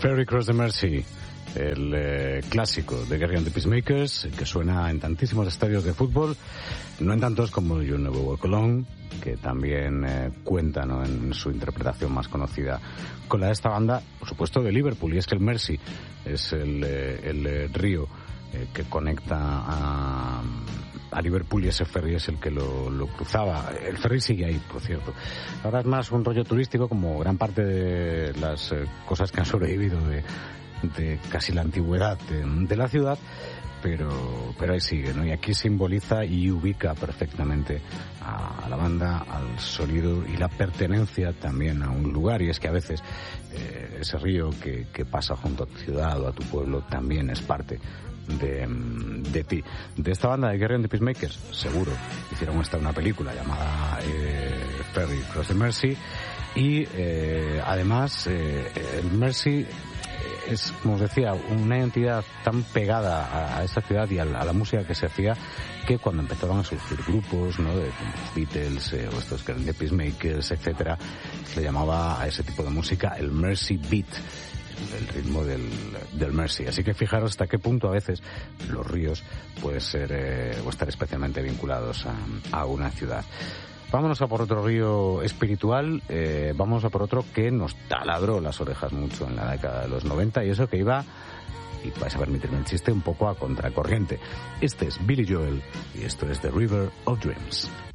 Ferry Cross the Mersey, el clásico de Gerry and the Peacemakers, que suena en tantísimos estadios de fútbol, no en tantos como You Never Walk Alone, que también cuenta, ¿no?, en su interpretación más conocida con la de esta banda, por supuesto, de Liverpool. Y es que el Mersey es el río que conecta a Liverpool, y ese ferry es el que lo cruzaba. El ferry sigue ahí, por cierto. Ahora es más un rollo turístico, como gran parte de las cosas que han sobrevivido de casi la antigüedad de la ciudad, pero ahí sigue, ¿no? Y aquí simboliza y ubica perfectamente a la banda, al sonido y la pertenencia también a un lugar. Y es que a veces ese río que pasa junto a tu ciudad o a tu pueblo también es parte de ti. De esta banda de Gerry and the Peacemakers, seguro hicieron una película llamada Ferry Cross the Mersey, y además el Mersey es, como os decía, una identidad tan pegada a esta ciudad y a la música que se hacía, que cuando empezaron a surgir grupos, ¿no?, de como los Beatles o estos que eran de Peacemakers, etcétera, se le llamaba a ese tipo de música el Mersey Beat, el ritmo del Mersey. Así que fijaros hasta qué punto a veces los ríos pueden ser o estar especialmente vinculados a una ciudad. Vámonos a por otro río espiritual, vamos a por otro que nos taladró las orejas mucho en la década de los 90, y eso que iba, y vais a permitirme el chiste, un poco a contracorriente. Este es Billy Joel y esto es The River of Dreams.